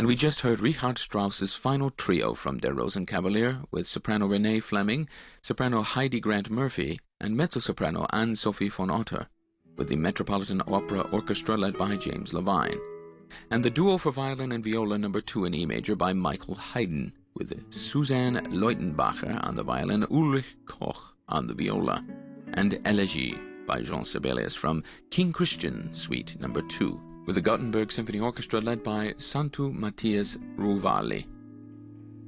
And we just heard Richard Strauss's final trio from Der Rosenkavalier with soprano Renee Fleming, soprano Heidi Grant Murphy, and mezzo-soprano Anne-Sophie von Otter, with the Metropolitan Opera Orchestra led by James Levine, and the duo for violin and viola No. 2 in E major by Michael Haydn, with Suzanne Leutenbacher on the violin, Ulrich Koch on the viola, and Elegie by Jean Sibelius from King Christian Suite No. 2, with the Gothenburg Symphony Orchestra led by Santu Matthias Ruvali.